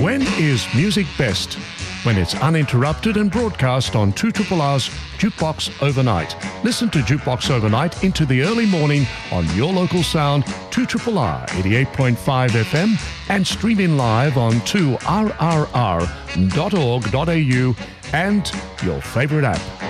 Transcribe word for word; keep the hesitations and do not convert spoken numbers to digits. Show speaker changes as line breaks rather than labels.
When is music best? When it's uninterrupted and broadcast on two R R's Jukebox Overnight. Listen to Jukebox Overnight into the early morning on your local sound, two R R R eighty-eight point five F M, and streaming live on two R R R dot org dot A U and your favorite app.